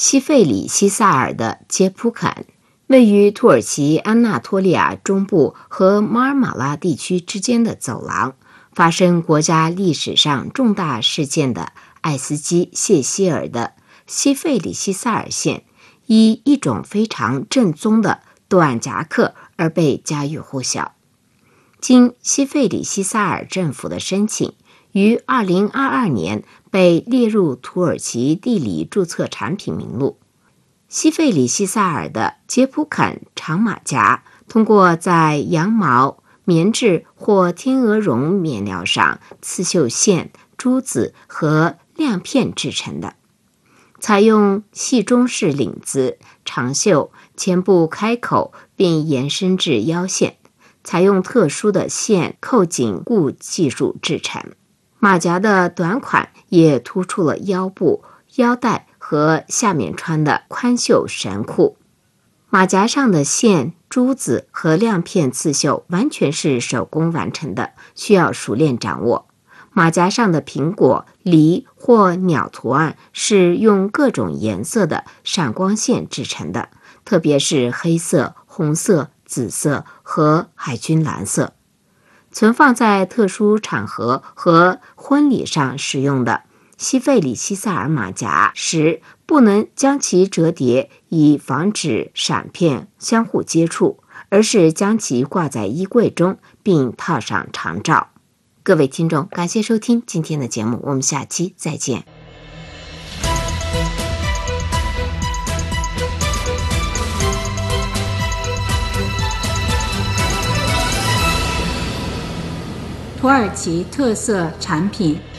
西费里西萨尔的杰普坎，位于土耳其安纳托利亚中部和马尔马拉地区之间的走廊，发生国家历史上重大事件的艾斯基谢希尔的西费里西萨尔县，以一种非常正宗的短夹克而被家喻户晓。经西费里西萨尔政府的申请，于2022年被列入土耳其地理注册产品名录。西费里西萨尔的杰普坎长马甲，通过在羊毛、棉质或天鹅绒面料上刺绣线、珠子和亮片制成的，采用细中式领子，长袖，前部开口并延伸至腰线，采用特殊的线扣紧固技术制成。马甲的短款也突出了腰部、腰带和下面穿的宽袖神裤。马甲上的线、珠子和亮片刺绣完全是手工完成的，需要熟练掌握。马甲上的苹果、梨或鸟图案是用各种颜色的闪光线制成的，特别是黑色、红色、紫色和海军蓝色。存放在特殊场合和婚礼上使用的西费里西萨尔马甲时，不能将其折叠以防止闪片相互接触，而是将其挂在衣柜中并套上长罩。各位听众，感谢收听今天的节目，我们下期再见。 土耳其特色产品